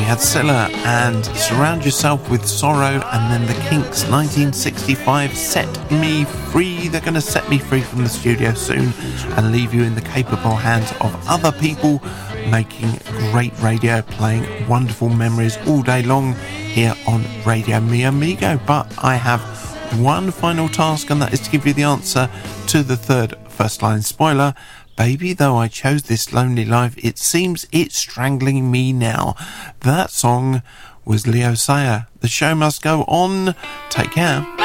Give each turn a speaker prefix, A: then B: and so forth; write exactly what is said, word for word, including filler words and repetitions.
A: had Scylla and Surround Yourself with Sorrow, and then the Kinks, nineteen sixty-five, Set Me Free. They're going to set me free from the studio soon and leave you in the capable hands of other people making great radio, playing wonderful memories all day long here on Radio Mi Amigo. But I have one final task, and that is to give you the answer to the third first line spoiler. Baby, though I chose this lonely life, it seems it's strangling me now. That song was Leo Sayer. The show must go on. Take care.